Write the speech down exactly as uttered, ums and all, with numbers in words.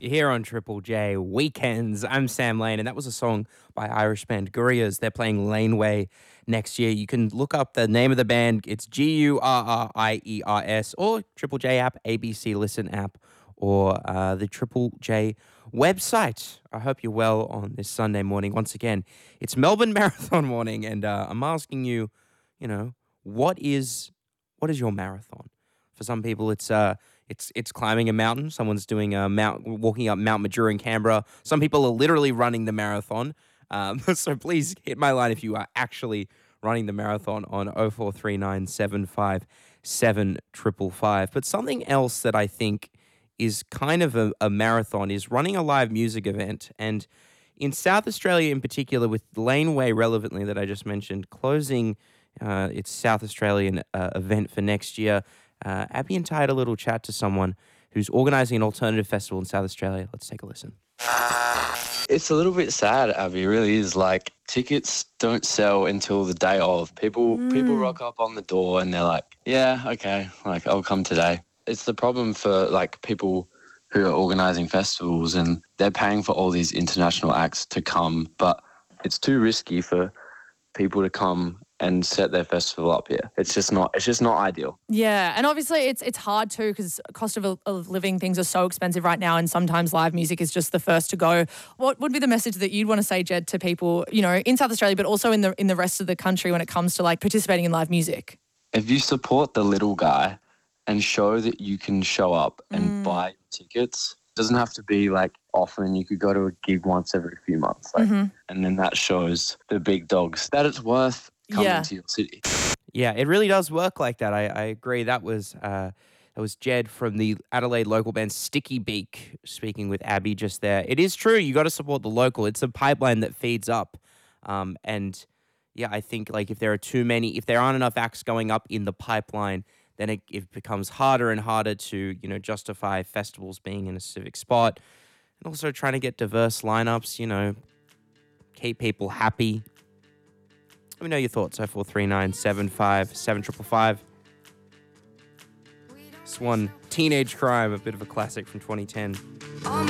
Here on Triple J Weekends. I'm Sam Lane, and that was a song by Irish band Gurias. They're playing Laneway next year. You can look up the name of the band. It's G U R R I E R S, or Triple J app, A B C Listen app, or uh, the Triple J website. I hope you're well on this Sunday morning. Once again, it's Melbourne Marathon morning, and uh, I'm asking you, you know, what is what is your marathon? For some people, it's uh, it's it's climbing a mountain. Someone's doing a mount, walking up Mount Majura in Canberra. Some people are literally running the marathon. Um, so please hit my line if you are actually running the marathon on oh four three nine seven five seven five five. But something else that I think is kind of a, a marathon is running a live music event. And in South Australia in particular, with Laneway relevantly that I just mentioned, closing uh, its South Australian uh, event for next year, Uh, Abby and Ty had a little chat to someone who's organising an alternative festival in South Australia. Let's take a listen. It's a little bit sad, Abby. It really is. Like, tickets don't sell until the day of. People mm. people rock up on the door and they're like, yeah, okay, like, I'll come today. It's the problem for, like, people who are organising festivals, and they're paying for all these international acts to come, but it's too risky for people to come and set their festival up here. It's just not it's just not ideal. Yeah, and obviously it's it's hard too because cost of, of living things are so expensive right now, and sometimes live music is just the first to go. What would be the message that you'd want to say, Jed, to people, you know, in South Australia but also in the in the rest of the country when it comes to like participating in live music? If you support the little guy and show that you can show up and mm. buy tickets, it doesn't have to be like often. You could go to a gig once every few months, like, mm-hmm. and then that shows the big dogs that it's worth coming yeah. to your city. Yeah, it really does work like that. I, I agree. That was uh, that was Jed from the Adelaide local band Sticky Beak speaking with Abby just there. It is true. You got to support the local. It's a pipeline that feeds up. Um, and yeah, I think like if there are too many, if there aren't enough acts going up in the pipeline, then it, it becomes harder and harder to, you know, justify festivals being in a specific spot. And also trying to get diverse lineups, you know, keep people happy. Let me know your thoughts, oh four three nine seven five seven five five. This one, Teenage Crime, a bit of a classic from twenty ten. All